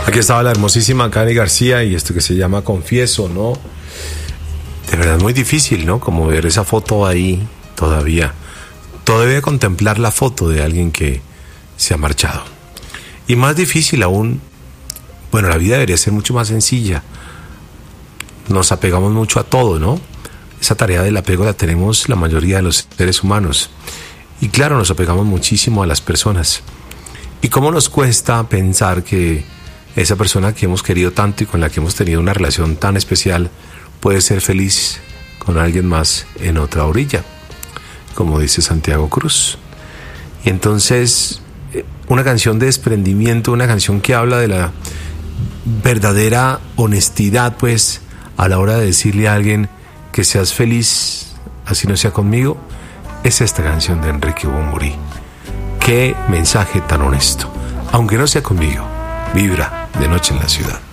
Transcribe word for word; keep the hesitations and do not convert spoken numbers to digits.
Aquí estaba la hermosísima Cani García y esto que se llama Confieso, ¿no? De verdad es muy difícil, ¿no? Como ver esa foto ahí todavía. Todavía contemplar la foto de alguien que se ha marchado. Y más difícil aún, bueno, la vida debería ser mucho más sencilla. Nos apegamos mucho a todo, ¿no? Esa tarea del apego la tenemos la mayoría de los seres humanos. Y claro, nos apegamos muchísimo a las personas. ¿Y cómo nos cuesta pensar que esa persona que hemos querido tanto y con la que hemos tenido una relación tan especial puede ser feliz con alguien más en otra orilla, como dice Santiago Cruz? Y entonces, una canción de desprendimiento, una canción que habla de la verdadera honestidad, pues, a la hora de decirle a alguien que seas feliz, así no sea conmigo, es esta canción de Enrique Bunbury. Qué mensaje tan honesto. Aunque no sea conmigo, vibra de noche en la ciudad.